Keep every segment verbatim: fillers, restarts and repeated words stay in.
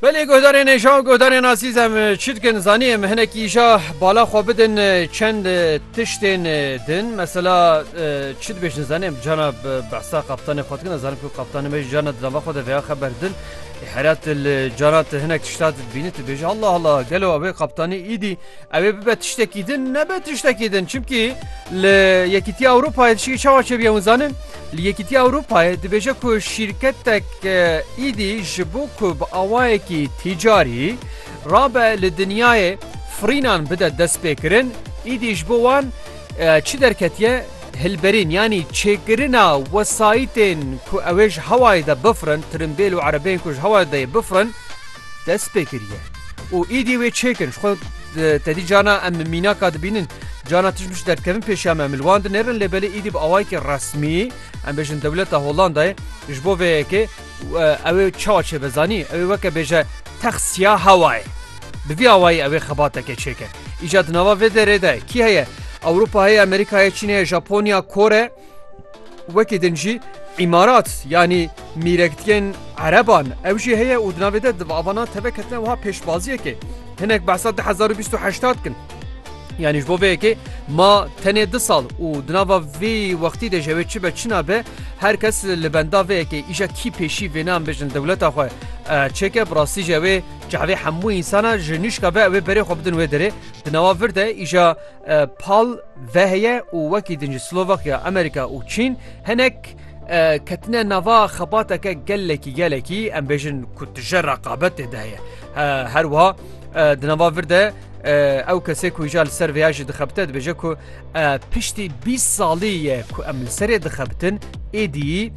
بله گهدارین ایشان گهدارین عزیزم چی دکن زانیم هنکی ایشا بالا خواه بدن چند تشتین دن مثلا چی دبیشن زانیم جانا بحثا قبطان خود کن زانیم که قبطان میش جانا دلوا خود ویا خبر دن حیرات الجانات هنک تشتات بینید بیش الله الله قالوا ابي قبطاني ايدي ابي ببه تشتكيدن نبه تشتكيدن چونكي ل يكيتي اوروبا شي چاوا چه بيون زانن ل يكيتي اوروبا دبيجه کو شركتك ايدي جبوك باوايكي تجاري رابع للدنيا فرينان بدا دست بكرن ايدي جبوان چي دركتيه هلبرين يعني تشيكرنا وسايتين كو اويج هواي دا بفرن ترمبيل وعربين كوج هواي دا بفرن دست بكريه و ايدي وي تشيكن شخو تدي جانا ام مينا كاد بينن جانا تشمش در كيفن بيشام ملواند نيرن لبل ايدي باوايك رسمي ام بيجن دولت هولندا جبو ويكي اوي تشاچه بزاني اوي وك بيجه تخسيا هواي بفي هواي اوي خباتك تشيكن ايجاد نوا ودره ده كي هي اوروبا هي امريكا هي چين هي ژاپونيا كوريا وكي دنجي امارات يعني ميركتين عربان اوجي هي ودناوده دبابانا تبكتنا وها پیشبازيه كي هناك بعد هزار و بیست و هشت كن يعني جبو بيكي ما تنه دو سال و دناوا في وقتي ده جوي چي بچنا به هر کس لبندا ويكي ايجا كي پیشي وينام بجن دولت اخو چيكه براسي جوي جاوي همو انسانا جنيش كبه و بري خو بدن ودره دناوا ورده ايجا پال وهيه و وكي دنج سلوفاكيا امريكا و چين هناك كتنا نوا خباتك قلكي قلكي ام بجن كتجر رقابت ده هر وها دناوا ورده او کسی کو جال سر ویاج دخبته بجه کو پشتی بیست سالیه کو ام سر دخبتن ایدی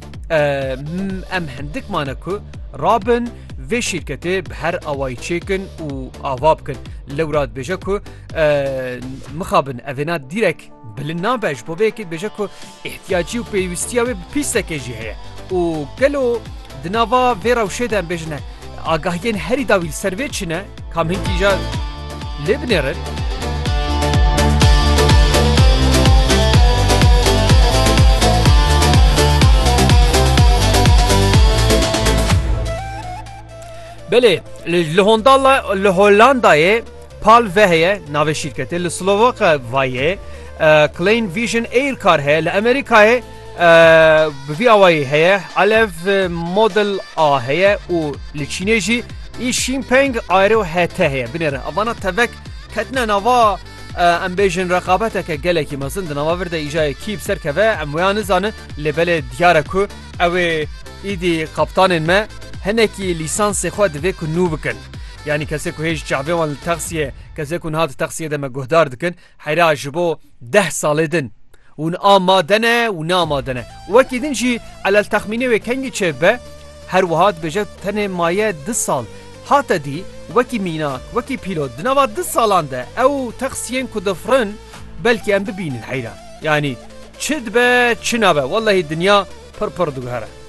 ام هندک مانکو رابن و شرکتی بهر اوای چیکن و آواب کن لوراد بجه کو مخابن اوینات دیرک بلنا بج بو بکید بجه کو احتیاجی و پیوستی او پیسته که جیه و گلو دناوا ویرا و شیدن بجنه آگاهین هری داویل سروی چنه کام هنگی جا لبنان بله لهولندا لهولندا پال وهیه ناو شرکت لسلوواک وایه کلین ویژن ایر کار ہے لامریکا ہے بفي اواي هي الف موديل ا هي و لچينيجي اي شيمبينغ ايرو هته هي بنره ابانا تبك كتنا نوا ام بيجن رقابتك قالكي مازن نوا ورده ايجاي كيب سركبه اموان زانه لبل دياركو او ايدي قبطان ما هنكي ليسانس خود ويكو نوبكن يعني كسيكو هيج جعبه وان التغسيه كسيكو هاد التغسيه دم جهدار دكن حيرا جبو ده سالدن ون آمادنه و نامادنه وکی دنجی على التخمینه و کنگی چه هر وهاد بجد تنه مایه دو سال هاتا دی وکی میناک وکی پیلوت دنوا دو سالان ده او تقسیم کدفرن بلکه ام ببینن حیرا يعني چد به چنابه والله الدنيا پر پر دوغاره